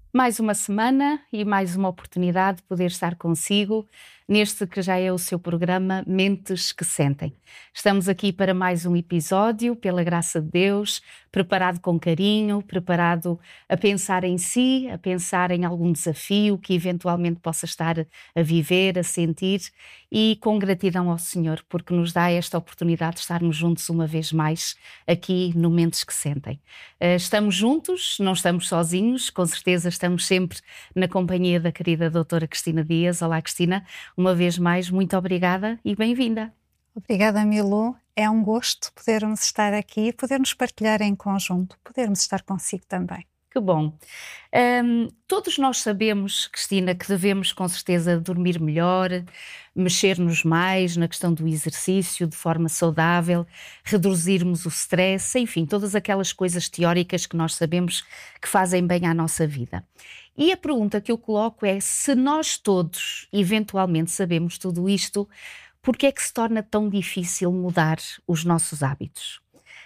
Mais uma semana e mais uma oportunidade de poder estar consigo neste que já é o seu programa Mentes que Sentem. Estamos aqui para mais um episódio, pela graça de Deus, preparado com carinho, preparado a pensar em si, a pensar em algum desafio que eventualmente possa estar a viver, a sentir, e com gratidão ao Senhor, porque nos dá esta oportunidade de estarmos juntos uma vez mais aqui no Mentes que Sentem. Estamos juntos, não estamos sozinhos, com certeza estamos sempre na companhia da querida doutora Cristina Dias. Olá, Cristina, uma vez mais, muito obrigada e bem-vinda. Obrigada, Milu. É um gosto podermos estar aqui, podermos partilhar em conjunto, podermos estar consigo também. Que bom. Todos nós sabemos, Cristina, que devemos com certeza dormir melhor, mexer-nos mais na questão do exercício de forma saudável, reduzirmos o stress, enfim, todas aquelas coisas teóricas que nós sabemos que fazem bem à nossa vida. E a pergunta que eu coloco é: se nós todos eventualmente sabemos tudo isto, por que é que se torna tão difícil mudar os nossos hábitos?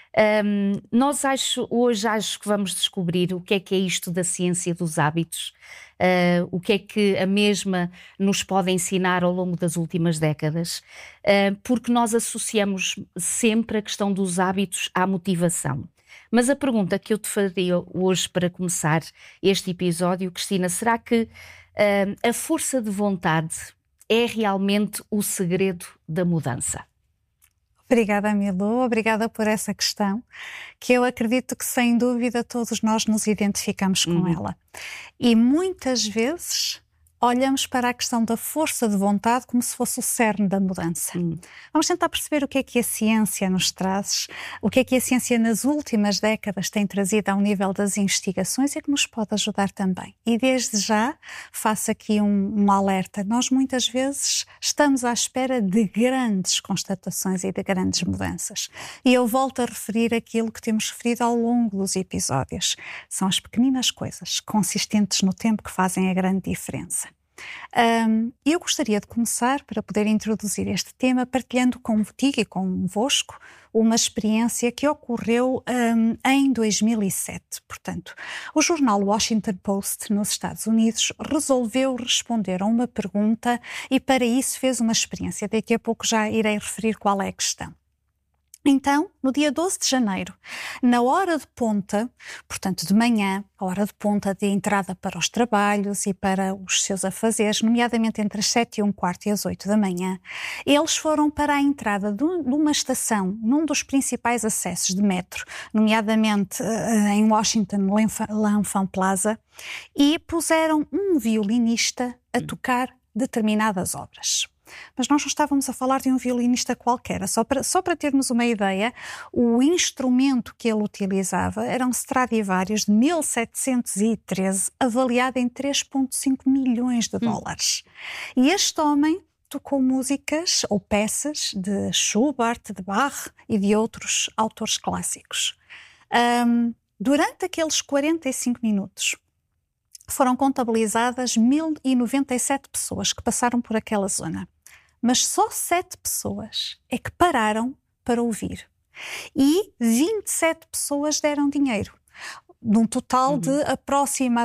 Hoje acho que vamos descobrir o que é isto da ciência dos hábitos, o que é que a mesma nos pode ensinar ao longo das últimas décadas, porque nós associamos sempre a questão dos hábitos à motivação. Mas a pergunta que eu te faria hoje para começar este episódio, Cristina, será que a força de vontade é realmente o segredo da mudança? Obrigada, Milu, obrigada por essa questão, que eu acredito que sem dúvida todos nós nos identificamos com ela. E muitas vezes olhamos para a questão da força de vontade como se fosse o cerne da mudança. Vamos tentar perceber o que é que a ciência nos traz, o que é que a ciência nas últimas décadas tem trazido ao nível das investigações e que nos pode ajudar também. E desde já faço aqui um alerta. Nós muitas vezes estamos à espera de grandes constatações e de grandes mudanças. E eu volto a referir aquilo que temos referido ao longo dos episódios. São as pequeninas coisas, consistentes no tempo, que fazem a grande diferença. Eu gostaria de começar, para poder introduzir este tema, partilhando contigo e convosco uma experiência que ocorreu em 2007. Portanto, o jornal Washington Post, nos Estados Unidos, resolveu responder a uma pergunta e para isso fez uma experiência. Daqui a pouco já irei referir qual é a questão. Então, no dia 12 de janeiro, na hora de ponta, portanto de manhã, a hora de ponta de entrada para os trabalhos e para os seus afazeres, nomeadamente entre as 7h15 e as 8 da manhã, eles foram para a entrada de uma estação, num dos principais acessos de metro, nomeadamente em Washington, L'Enfant Plaza, e puseram um violinista a tocar determinadas obras. Mas nós não estávamos a falar de um violinista qualquer, só para termos uma ideia, o instrumento que ele utilizava era um Stradivarius de 1713, avaliado em 3,5 milhões de dólares. E este homem tocou músicas ou peças de Schubert, de Bach e de outros autores clássicos. Durante aqueles 45 minutos, foram contabilizadas 1.097 pessoas que passaram por aquela zona. Mas só 7 pessoas é que pararam para ouvir. E 27 pessoas deram dinheiro. Num total de aproximadamente